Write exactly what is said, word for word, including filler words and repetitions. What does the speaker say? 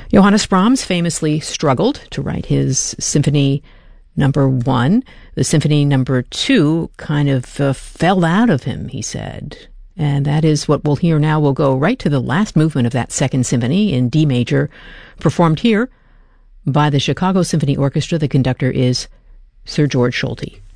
Johannes Brahms famously struggled to write his Symphony Number One. The Symphony Number Two kind of uh, fell out of him, he said. And that is what we'll hear now. We'll go right to the last movement of that Second Symphony in D major, performed here by the Chicago Symphony Orchestra. The conductor is Sir George Solti.